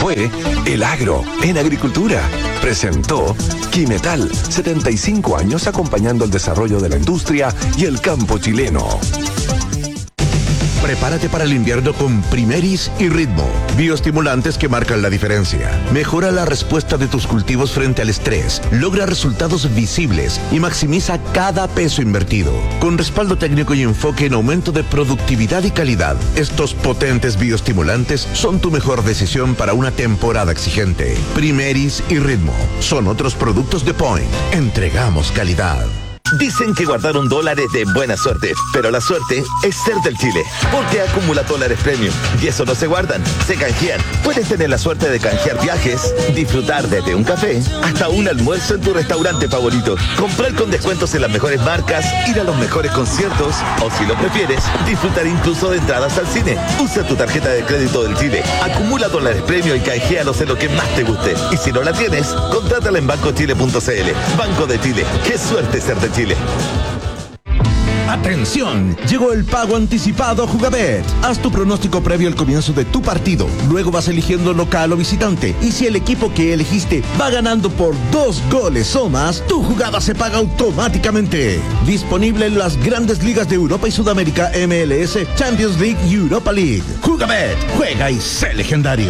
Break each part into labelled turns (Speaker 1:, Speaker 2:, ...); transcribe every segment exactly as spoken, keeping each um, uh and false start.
Speaker 1: Fue El Agro en Agricultura. Presentó Quimetal, setenta y cinco años acompañando el desarrollo de la industria y el campo chileno. Prepárate para el invierno con Primeris y Ritmo, bioestimulantes que marcan la diferencia. Mejora la respuesta de tus cultivos frente al estrés, logra resultados visibles y maximiza cada peso invertido. Con respaldo técnico y enfoque en aumento de productividad y calidad, estos potentes bioestimulantes son tu mejor decisión para una temporada exigente. Primeris y Ritmo son otros productos de Point. Entregamos calidad.
Speaker 2: Dicen que guardaron dólares de buena suerte, pero la suerte es ser del Chile, porque acumula dólares premium y eso no se guardan, se canjean. Puedes tener la suerte de canjear viajes, disfrutar desde un café hasta un almuerzo en tu restaurante favorito, comprar con descuentos en las mejores marcas, ir a los mejores conciertos o, si lo prefieres, disfrutar incluso de entradas al cine. Usa tu tarjeta de crédito del Chile, acumula dólares premium y canjealos en lo que más te guste. Y si no la tienes, contrátala en banco chile punto c l. Banco de Chile, qué suerte ser de Chile.
Speaker 3: ¡Atención! Llegó el pago anticipado Jugabet. Haz tu pronóstico previo al comienzo de tu partido. Luego vas eligiendo local o visitante. Y si el equipo que elegiste va ganando por dos goles o más, tu jugada se paga automáticamente. Disponible en las grandes ligas de Europa y Sudamérica, M L S, Champions League y Europa League. Jugabet, juega y sé legendario.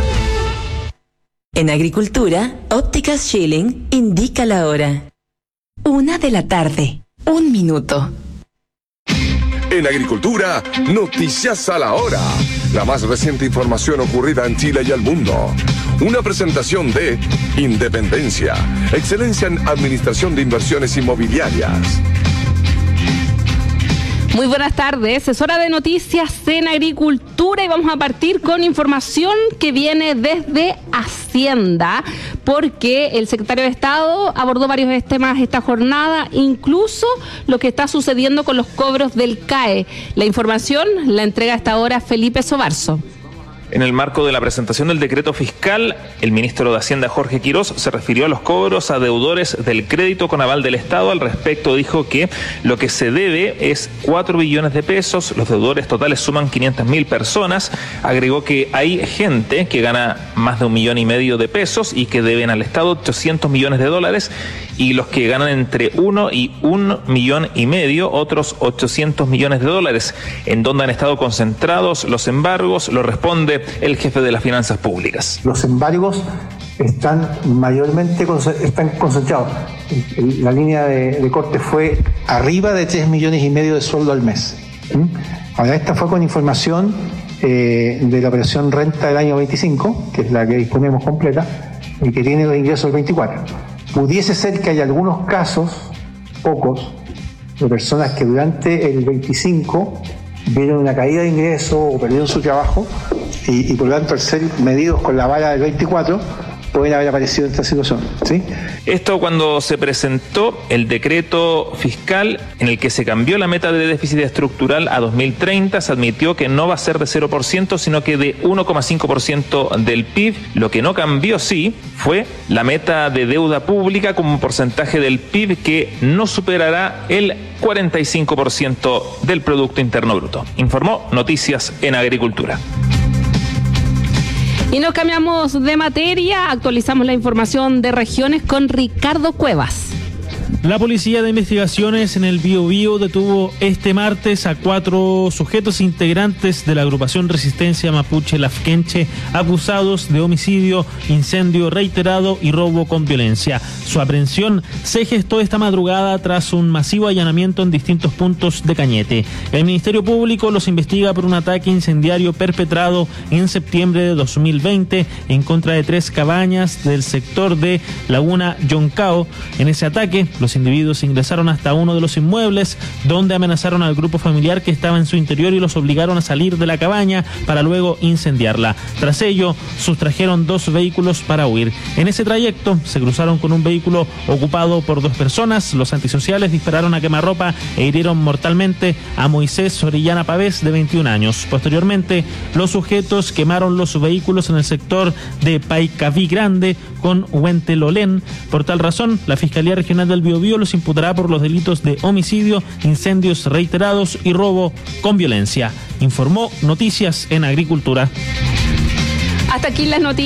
Speaker 4: En Agricultura, Ópticas Schilling indica la hora. Una de la tarde, un minuto.
Speaker 1: En Agricultura, noticias a la hora. La más reciente información ocurrida en Chile y el mundo. Una presentación de Independencia, excelencia en administración de inversiones inmobiliarias.
Speaker 5: Muy buenas tardes, es hora de noticias en Agricultura y vamos a partir con información que viene desde Hacienda, porque el secretario de Estado abordó varios temas esta jornada, incluso lo que está sucediendo con los cobros del C A E. La información la entrega a esta hora Felipe Sobarzo.
Speaker 6: En el marco de la presentación del decreto fiscal, el ministro de Hacienda, Jorge Quirós, se refirió a los cobros a deudores del crédito con aval del Estado. Al respecto, dijo que lo que se debe es cuatro billones de pesos, los deudores totales suman quinientas mil personas. Agregó que hay gente que gana más de un millón y medio de pesos y que deben al Estado ochocientos millones de dólares, y los que ganan entre uno y un millón y medio, otros ochocientos millones de dólares. ¿En dónde han estado concentrados los embargos? Lo responde el jefe de las finanzas públicas.
Speaker 7: Los embargos están mayormente están concentrados. La línea de, de corte fue arriba de tres millones y medio de sueldo al mes. ¿Mm? Ahora, esta fue con información eh, de la operación renta del año veinticinco, que es la que disponemos completa, y que tiene los ingresos del veinticuatro. Pudiese ser que hay algunos casos, pocos, de personas que durante el veinticinco vieron una caída de ingresos o perdieron su trabajo y, y por lo tanto, al ser medidos con la vara del veinticuatro, pueden haber aparecido en esta situación, ¿sí?
Speaker 6: Esto cuando se presentó el decreto fiscal en el que se cambió la meta de déficit estructural a dos mil treinta, se admitió que no va a ser de cero por ciento, sino que de uno coma cinco por ciento del P I B. Lo que no cambió, sí, fue la meta de deuda pública como porcentaje del P I B, que no superará el cuarenta y cinco por ciento del Producto Interno Bruto. Informó Noticias en Agricultura.
Speaker 5: Y nos cambiamos de materia, actualizamos la información de regiones con Ricardo Cuevas.
Speaker 8: La Policía de Investigaciones en el Biobío detuvo este martes a cuatro sujetos integrantes de la agrupación Resistencia Mapuche Lafkenche, acusados de homicidio, incendio reiterado y robo con violencia. Su aprehensión se gestó esta madrugada tras un masivo allanamiento en distintos puntos de Cañete. El Ministerio Público los investiga por un ataque incendiario perpetrado en septiembre de dos mil veinte en contra de tres cabañas del sector de Laguna Yoncao. En ese ataque, los individuos ingresaron hasta uno de los inmuebles, donde amenazaron al grupo familiar que estaba en su interior y los obligaron a salir de la cabaña para luego incendiarla. Tras ello, sustrajeron dos vehículos para huir. En ese trayecto, se cruzaron con un vehículo ocupado por dos personas. Los antisociales dispararon a quemarropa e hirieron mortalmente a Moisés Orellana Pavés, de veintiún años. Posteriormente, los sujetos quemaron los vehículos en el sector de Paicaví Grande con Huentelolén. Por tal razón, la Fiscalía Regional del Biobío los imputará por los delitos de homicidio, incendios reiterados y robo con violencia. Informó Noticias en Agricultura.
Speaker 5: Hasta aquí las noticias.